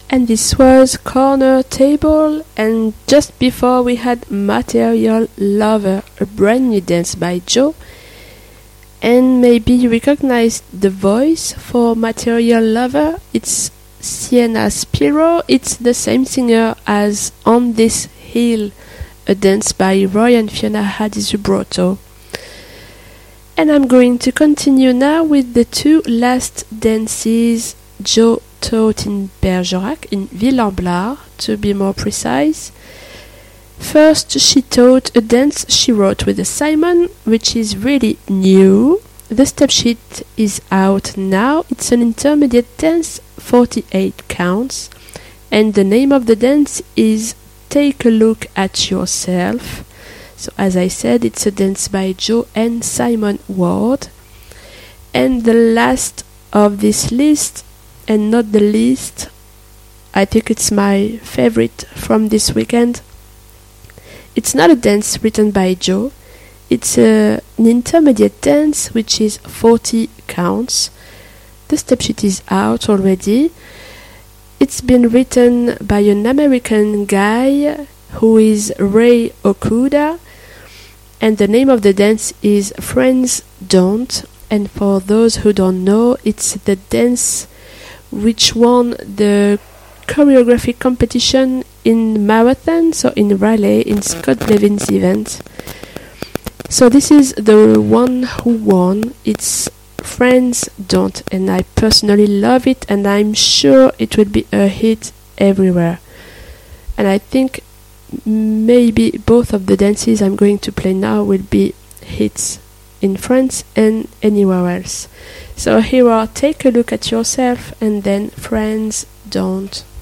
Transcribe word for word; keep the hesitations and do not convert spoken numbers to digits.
And this was Corner Table, and just before we had Material Lover, a brand new dance by Joe. And maybe you recognized the voice for Material Lover. It's Sienna Spiro. It's the same singer as On This Hill, a dance by Roy and Fiona Hadisubroto. And I'm going to continue now with the two last dances Joe taught in Bergerac, in Villamblar, to be more precise. First, she taught a dance she wrote with Simon, which is really new. The step sheet is out now. It's an intermediate dance, forty-eight counts, and the name of the dance is Take a Look at Yourself. So, as I said, it's a dance by Joe and Simon Ward. And the last of this list, and not the least, I think it's my favorite from this weekend. It's not a dance written by Joe. It's a, an intermediate dance which is forty counts. The step sheet is out already. It's been written by an American guy who is Ray Okuda, and the name of the dance is Friends Don't. And for those who don't know, it's the dance which won the choreographic competition in marathon, so in Raleigh, in Scott Levin's event. So this is the one who won. It's Friends Don't, and I personally love it, and I'm sure it will be a hit everywhere. And I think maybe both of the dances I'm going to play now will be hits in France and anywhere else. So here are Take a Look at Yourself and then Friends Don't.